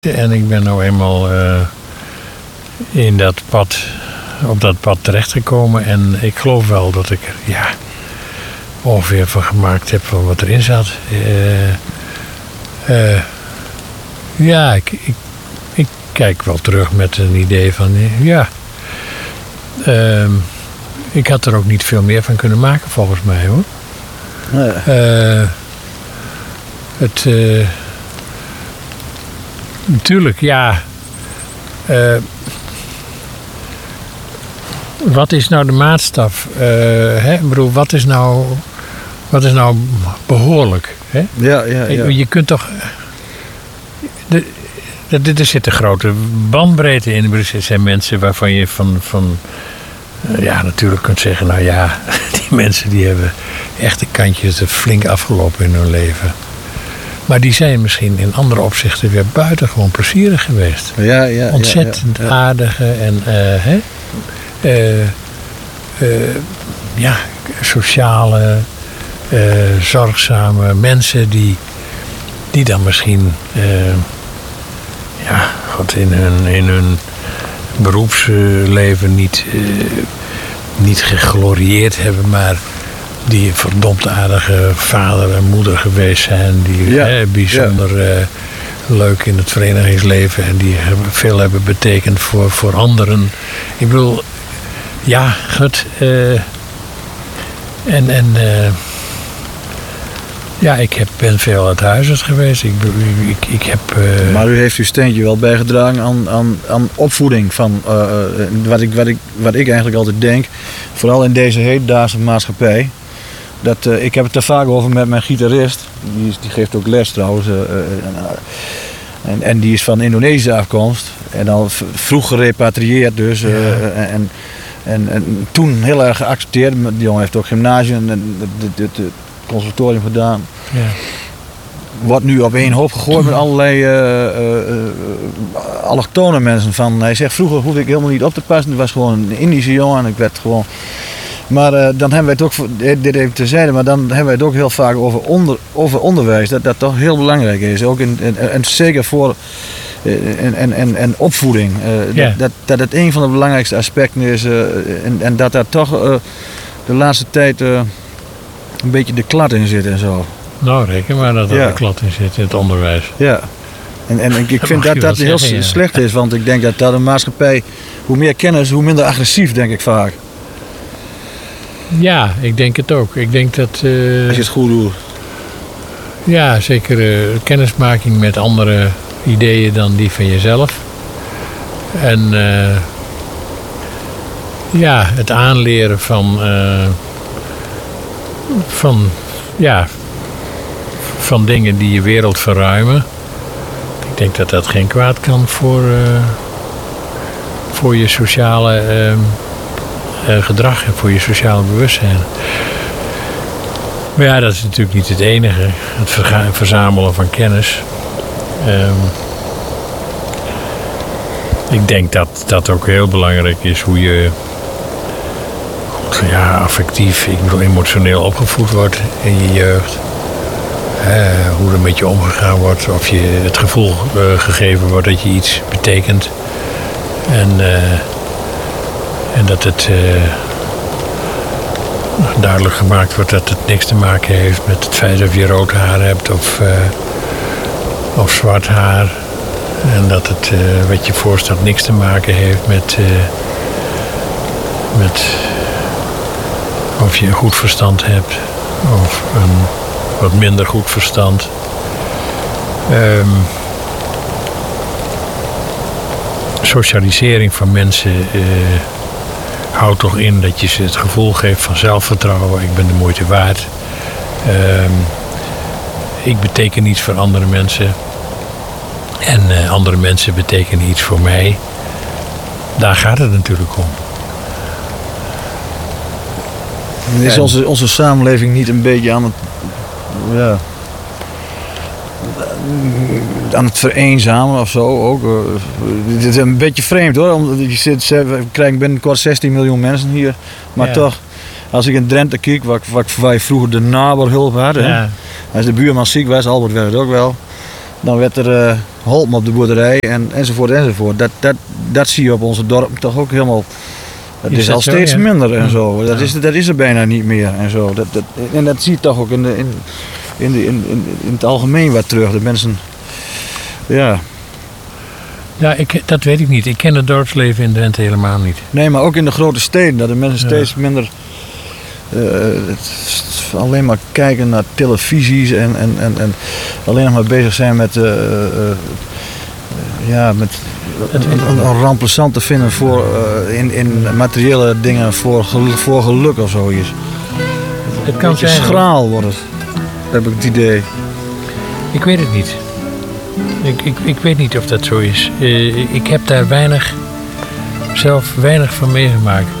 En ik ben nou eenmaal op dat pad terechtgekomen. En ik geloof wel dat ik er ongeveer van gemaakt heb van wat erin zat. Ik kijk wel terug met een idee van ik had er ook niet veel meer van kunnen maken volgens mij hoor. Natuurlijk, ja. Wat is nou de maatstaf? Ik bedoel, wat is nou behoorlijk? Hè? Ja. Je kunt toch... Er zit een grote bandbreedte in. Er zijn mensen waarvan je van natuurlijk kunt zeggen... nou ja, die mensen die hebben echt de kantjes er flink afgelopen in hun leven. Maar die zijn misschien in andere opzichten weer buitengewoon plezierig geweest. Ja. Ontzettend aardige en sociale, zorgzame mensen die dan misschien in hun beroepsleven niet geglorieerd hebben, maar die verdomd aardige vader en moeder geweest zijn, die bijzonder leuk in het verenigingsleven en die veel hebben betekend voor anderen. Ik bedoel, ja, goed. Ik ben veel uit huis geweest. Ik heb... Maar u heeft uw steentje wel bijgedragen aan opvoeding van wat ik eigenlijk altijd denk, vooral in deze hedendaagse maatschappij. Ik heb het er vaak over met mijn gitarist. Die geeft ook les trouwens. En die is van Indonesische afkomst. En al vroeg gerepatrieerd dus. En toen heel erg geaccepteerd. Die jongen heeft ook gymnasium en het conservatorium gedaan. Ja. Wordt nu op één hoop gegooid met allerlei allochtone mensen. Hij zegt, vroeger hoefde ik helemaal niet op te passen. Het was gewoon een Indische jongen en ik werd gewoon... Maar dan hebben wij het ook, dit even terzijde, maar dan hebben wij het ook heel vaak over onderwijs. Dat toch heel belangrijk is. Ook en zeker voor en opvoeding. Dat het een van de belangrijkste aspecten is. En dat daar toch de laatste tijd een beetje de klad in zit en zo. Nou, reken maar dat er de klad in zit in het onderwijs. Ja. En ik vind dat heel slecht is. Want ik denk dat een maatschappij, hoe meer kennis, hoe minder agressief, denk ik vaak. Ja, ik denk het ook. Ik denk dat... Als je het goed doet. Ja, zeker kennismaking met andere ideeën dan die van jezelf. En het aanleren van dingen die je wereld verruimen. Ik denk dat dat geen kwaad kan voor je sociale... gedrag en voor je sociaal bewustzijn. Maar ja, dat is natuurlijk niet het enige. Het verzamelen van kennis. Ik denk dat dat ook heel belangrijk is hoe je affectief, ik bedoel emotioneel opgevoed wordt in je jeugd. Hoe er met je omgegaan wordt. Of je het gevoel gegeven wordt dat je iets betekent. En dat het duidelijk gemaakt wordt dat het niks te maken heeft met het feit of je rood haar hebt of zwart haar. En dat het wat je voorstelt niks te maken heeft met of je een goed verstand hebt of een wat minder goed verstand. Socialisering van mensen houdt toch in dat je ze het gevoel geeft van zelfvertrouwen. Ik ben de moeite waard. Ik beteken iets voor andere mensen. En andere mensen betekenen iets voor mij. Daar gaat het natuurlijk om. Is onze samenleving niet een beetje aan het vereenzamen of zo ook? Het is een beetje vreemd hoor. We krijgen binnenkort 16 miljoen mensen hier. Maar toch, als ik in Drenthe kijk, waar je vroeger de naberhulp had. Als de buurman ziek was, Albert werd het ook wel. Dan werd er geholpen op de boerderij enzovoort. Dat zie je op onze dorp toch ook helemaal. Dat is al steeds minder en zo. Dat is er bijna niet meer en zo. En dat zie je toch ook in het algemeen wat terug. De mensen, ja. Ja, dat weet ik niet. Ik ken het dorpsleven in Drenthe helemaal niet. Nee, maar ook in de grote steden. Dat de mensen steeds minder alleen maar kijken naar televisies en alleen nog maar bezig zijn met een remplaçant te vinden voor in materiële dingen voor geluk of zoiets. Het kan zijn schraal wordt het, heb ik het idee. Ik weet het niet. Ik weet niet of dat zo is. Ik heb daar zelf weinig van meegemaakt.